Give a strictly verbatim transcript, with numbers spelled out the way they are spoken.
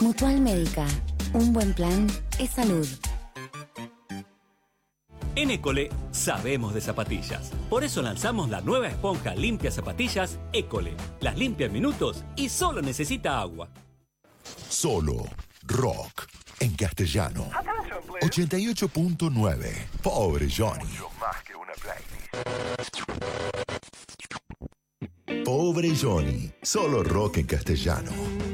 Mutual Médica. Un buen plan es salud. En École sabemos de zapatillas. Por eso lanzamos la nueva esponja limpia zapatillas École. Las limpia en minutos y solo necesita agua. Solo rock en castellano. ochenta y ocho punto nueve. Pobre Johnny. Pobre Johnny. Solo rock en castellano.